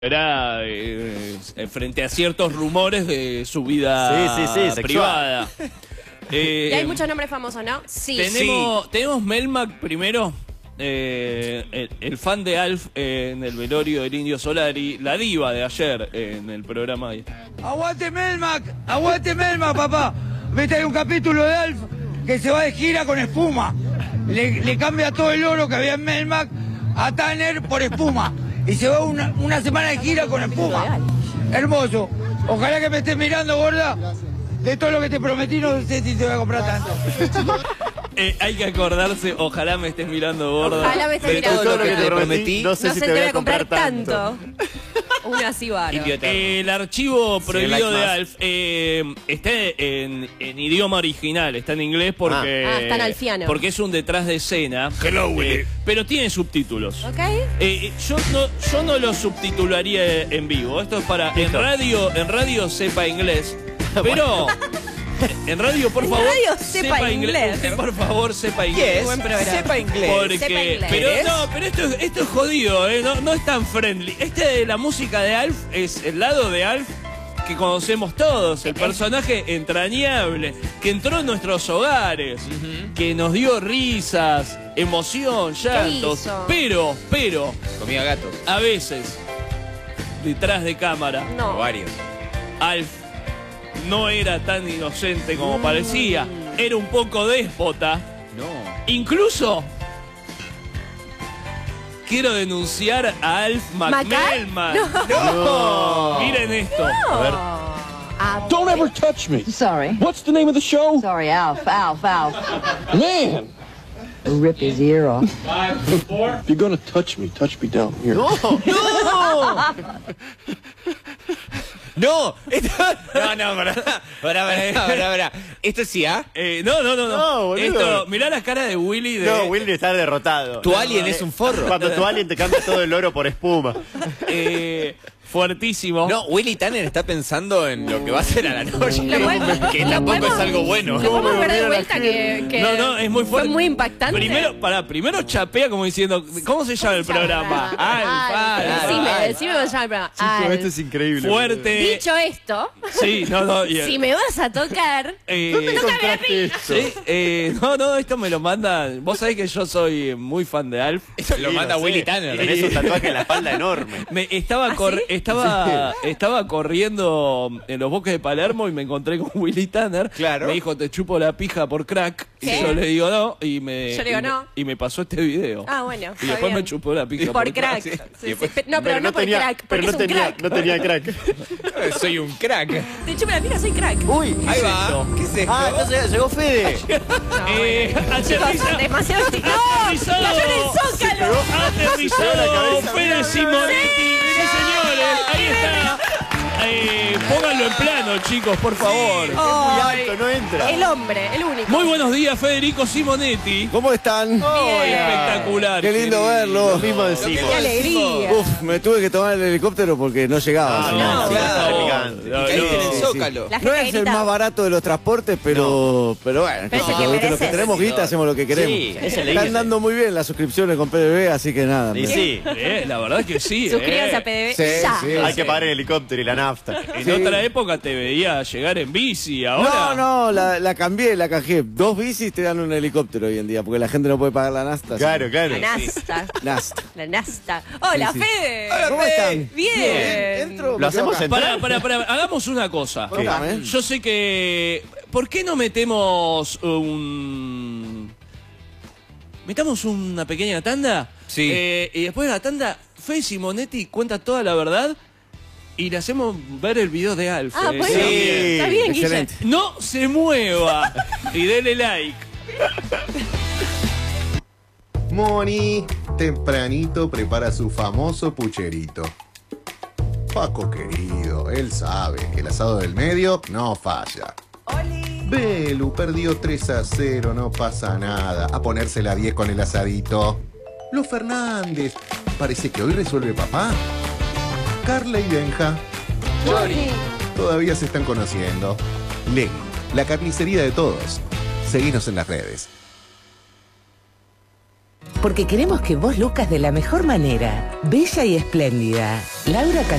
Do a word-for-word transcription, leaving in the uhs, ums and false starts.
Era eh, frente a ciertos rumores de su vida sí, sí, sí, privada. Eh, y hay muchos nombres famosos, ¿no? Sí. Tenemos, sí. tenemos Melmac primero, eh, el, el fan de Alf eh, en el velorio del Indio Solari, la diva de ayer eh, en el programa. ¡Aguante Melmac! ¡Aguante Melmac, papá! Viste, hay un capítulo de Alf que se va de gira con espuma. Le, le cambia todo el oro que había en Melmac a Tanner por espuma. Y se va una, una semana de gira con espuma. Hermoso. Ojalá que me estés mirando, gorda. De todo lo que te prometí, no sé si te voy a comprar tanto. Eh, hay que acordarse, ojalá me estés mirando, gorda. Ojalá me estés de mirando. todo lo que te prometí. No sé no si te voy a comprar, comprar tanto. Uno así bárbaro. El archivo prohibido de Alf eh, está en, en idioma original, está en inglés porque, ah, está en alfiano. porque es un detrás de escena. Hello, eh, pero tiene subtítulos. Ok. Eh, yo, no, yo no lo subtitularía en vivo. Esto es para en radio, en radio sepa inglés. Pero en radio, por en favor, radio sepa, sepa inglés. inglés. Usted, por favor, sepa inglés. Yes. Buen programa. Sepa inglés. Porque, sepa inglés. Pero no, pero esto, esto es jodido, ¿eh? no, no es tan friendly. Este de la música de Alf es el lado de Alf que conocemos todos, el personaje entrañable, que entró en nuestros hogares, uh-huh. que nos dio risas, emoción, llantos, pero, pero... Comía gatos. A veces, detrás de cámara, no. O varios. Alf no era tan inocente como mm. parecía, era un poco déspota. No. Incluso quiero denunciar a Alf McMelman. No. No. Miren esto. No. A ver. Uh, Don't ever touch me. Sorry. What's the name of the show? Sorry, Alf, Alf, Alf. Man. Rip his ear off. Five, four. If you're gonna touch me, touch me down here. No. No. No, esto... no, no, pará, pará, pará, pará, pará. Esto sí, ¿ah? ¿eh? Eh, no, no, no, no. No, boludo. Esto, mirá la cara de Willy de... No, Willy está derrotado. Tu alien es un forro. Cuando tu alien te cambia todo el oro por espuma. Eh, fuertísimo. No, Willy Tanner está pensando en lo que va a hacer a la noche. Podemos, que tampoco es algo bueno. Lo podemos ver de vuelta que, que no, no, es muy fuerte. Fue muy impactante. Primero, pará, primero chapea como diciendo, ¿cómo se llama el programa? Alf, Alf. Decime, decime cómo se llama el programa. Chico, esto es increíble. Fuerte. Dicho esto, sí, no, no, yeah. si me vas a tocar, eh, ¿dónde tócame la pinta? Sí, eh, no, no, esto me lo manda. Vos sabés que yo soy muy fan de Alf. Esto lo manda no Willy sé. Tanner. Tenés un tatuaje en la espalda enorme. Me estaba, ¿Ah, cor sí? estaba, estaba corriendo en los bosques de Palermo y me encontré con Willy Tanner. Claro. Me dijo, te chupo la pija por crack. ¿Qué? Y yo le digo no. Y me, Yo le digo y me, no. y me pasó este video. Ah, bueno. Y después bien. me chupó la pija Por, por, crack. crack. Sí, sí, después, sí. No, pero, no, por tenía, crack. pero Porque no es un tenía, crack. no tenía crack. Soy un crack. Te chupo la pinta, soy crack. Uy, ahí es va. esto? ¿Qué es esto? Ah, entonces llegó Fede. No, Eh, bueno. aterriza- Chicos, demasiado esti- ¡No! Aterrizado. ¡Cayó en el zócalo! Aterrizado Fede Simonetti. Sí, señores, ahí está. Eh, pónganlo en plano, chicos, por favor. Oh, Muy alto, no entra. el hombre, el único. Muy buenos días, Federico Simonetti. ¿Cómo están? Espectacular. Qué lindo querido. verlo. Lo mismo decimos. ¡Qué alegría! Uf, me tuve que tomar el helicóptero porque no llegaba. Ah, no, claro. claro. No, Y caíste en el no. zócalo. La No gente es el grita. más barato de los transportes, pero, pero bueno, Pero qué es sé el yo, que ¿viste? los que mereces. tenemos guita hacemos lo que queremos. Sí, es el Están X. dando muy bien las suscripciones con P D B, así que nada. Y me- sí, Eh, la verdad que sí. Suscríbanse eh. a P D B Sí, ya. sí. hay que pagar el helicóptero y la nafta. En Sí. otra época te veía llegar en bici, ahora. No, no, la, la cambié, la canjeé. Dos bicis te dan un helicóptero hoy en día, porque la gente no puede pagar la nasta. Claro, claro. La Nasta. Nasta. La Nasta. Hola, Sí, sí. Fede. ¿Cómo están? Bien. Entro, ¿Lo me hacemos quedo acá. en- Pará, pará, pará, hagamos una cosa. Contame. Yo sé que... ¿Por qué no metemos un... ¿Metamos una pequeña tanda? Sí. Eh, y después de la tanda, Fede Simonetti cuenta toda la verdad y le hacemos ver el video de Alf. Ah, eh, bueno. también. Está bien, Guille. Excelente. No se mueva y dele like. Moni, tempranito prepara su famoso pucherito. Paco querido, él sabe que el asado del medio no falla. Belu perdió tres a cero, no pasa nada. A ponerse la diez con el asadito. Los Fernández, parece que hoy resuelve papá. Carla y Benja, todavía se están conociendo. Leli, la carnicería de todos. Seguinos en las redes. porque queremos que vos luzcas de la mejor manera, bella y espléndida. Laura